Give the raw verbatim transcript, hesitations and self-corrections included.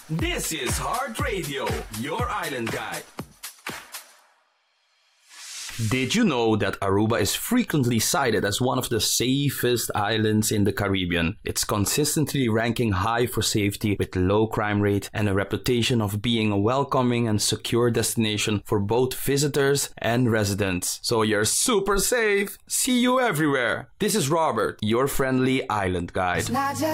This is Heart Radio, your island guide. Did you know that Aruba is frequently cited as one of the safest islands in the Caribbean? It's consistently ranking high for safety with low crime rate and a reputation of being a welcoming and secure destination for both visitors and residents. So you're super safe. See you everywhere. This is Robert, your friendly island guide.